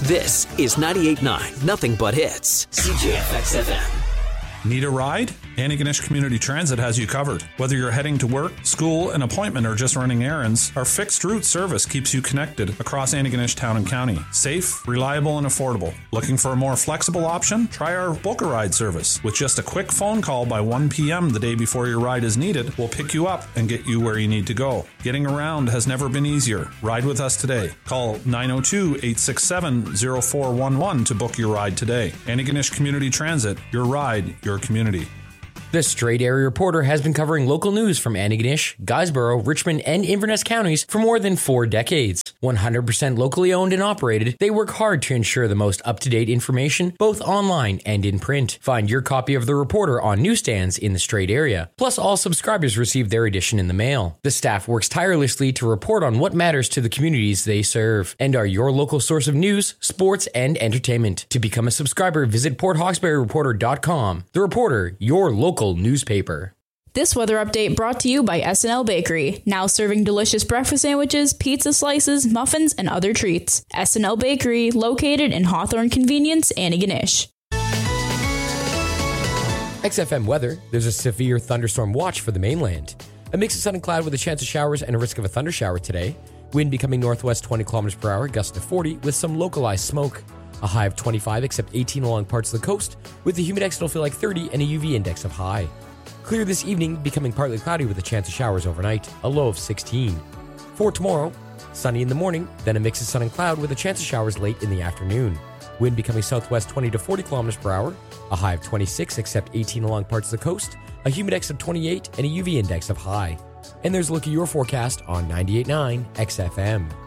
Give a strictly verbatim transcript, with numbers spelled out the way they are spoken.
This is ninety-eight point nine, Nothing But Hits. C J F X F M. Need a ride? Antigonish Community Transit has you covered. Whether you're heading to work, school, an appointment, or just running errands, our fixed route service keeps you connected across Antigonish Town and County. Safe, reliable, and affordable. Looking for a more flexible option? Try our Book a Ride service. With just a quick phone call by one p.m. the day before your ride is needed, we'll pick you up and get you where you need to go. Getting around has never been easier. Ride with us today. Call nine oh two, eight six seven, oh four one one to book your ride today. Antigonish Community Transit. Your ride, your community. The Straight Area Reporter has been covering local news from Antigonish, Guysborough, Richmond, and Inverness counties for more than four decades. one hundred percent locally owned and operated, they work hard to ensure the most up-to-date information, both online and in print. Find your copy of The Reporter on newsstands in the Straight Area. Plus, all subscribers receive their edition in the mail. The staff works tirelessly to report on what matters to the communities they serve, and are your local source of news, sports, and entertainment. To become a subscriber, visit port hawkesbury reporter dot com. The Reporter, your local newspaper. This weather update brought to you by S and L Bakery, now serving delicious breakfast sandwiches, pizza slices, muffins, and other treats. S and L Bakery, located in Hawthorne Convenience, Antigonish. X F M weather, there's a severe thunderstorm watch for the mainland. A mix of sun and cloud with a chance of showers and a risk of a thundershower today. Wind becoming northwest twenty kilometers per hour, gust to forty with some localized smoke. A high of twenty-five, except eighteen along parts of the coast, with the humidex will feel like thirty and a U V index of high. Clear this evening, becoming partly cloudy with a chance of showers overnight, a low of sixteen. For tomorrow, sunny in the morning, then a mix of sun and cloud with a chance of showers late in the afternoon. Wind becoming southwest twenty to forty kilometers per hour, a high of twenty-six, except eighteen along parts of the coast, a humidex of twenty-eight and a U V index of high. And there's a look at your forecast on ninety-eight point nine X F M.